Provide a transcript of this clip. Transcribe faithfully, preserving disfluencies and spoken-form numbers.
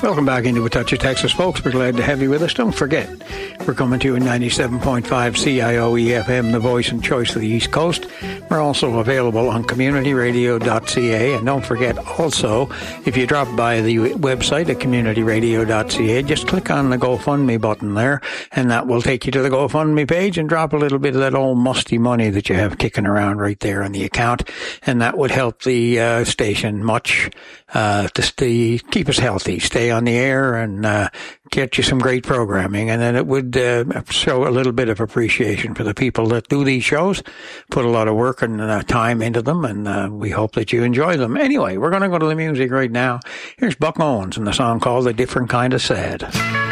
Welcome back into A Touch of Texas, folks. We're glad to have you with us. Don't forget, we're coming to you in ninety-seven point five C I O E F M, the voice and choice of the East Coast. We're also available on community radio dot c a. And don't forget, also, if you drop by the website at community radio dot c a, just click on the GoFundMe button there, and that will take you to the GoFundMe page and drop a little bit of that old musty money that you have kicking around right there on the account. And that would help the uh, station much uh, to stay, keep us healthy, stay on the air, and uh, get you some great programming. And then it would uh, show a little bit of appreciation for the people that do these shows, put a lot of work and uh, time into them, and uh, we hope that you enjoy them. Anyway, we're going to go to the music right now. Here's Buck Owens and the song called A Different Kind of Sad.